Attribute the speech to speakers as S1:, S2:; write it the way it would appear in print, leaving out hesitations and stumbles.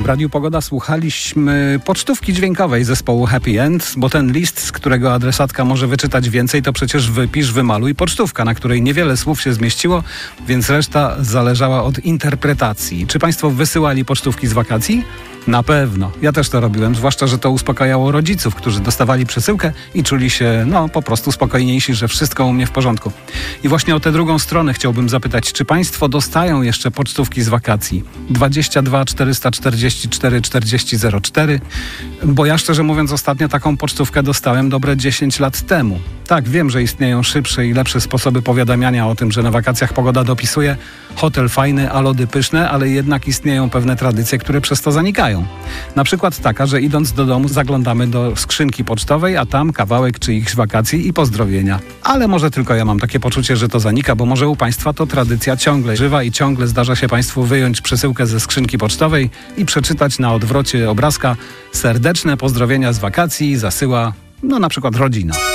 S1: W Radiu Pogoda słuchaliśmy pocztówki dźwiękowej zespołu Happy End, bo ten list, z którego adresatka może wyczytać więcej, to przecież wypisz, wymaluj pocztówka, na której niewiele słów się zmieściło, więc reszta zależała od interpretacji. Czy Państwo wysyłali pocztówki z wakacji? Na pewno. Ja też to robiłem, zwłaszcza, że to uspokajało rodziców, którzy dostawali przesyłkę i czuli się, po prostu spokojniejsi, że wszystko u mnie w porządku. I właśnie o tę drugą stronę chciałbym zapytać, czy Państwo dostają jeszcze pocztówki z wakacji? 22 444 4004, bo ja szczerze mówiąc ostatnio taką pocztówkę dostałem dobre 10 lat temu. Tak, wiem, że istnieją szybsze i lepsze sposoby powiadamiania o tym, że na wakacjach pogoda dopisuje, hotel fajny, a lody pyszne, ale jednak istnieją pewne tradycje, które przez to zanikają. Na przykład taka, że idąc do domu zaglądamy do skrzynki pocztowej, a tam kawałek czyichś wakacji i pozdrowienia. Ale może tylko ja mam takie poczucie, że to zanika, bo może u Państwa to tradycja ciągle żywa i ciągle zdarza się Państwu wyjąć przesyłkę ze skrzynki pocztowej i przeczytać na odwrocie obrazka: serdeczne pozdrowienia z wakacji zasyła, na przykład rodzina.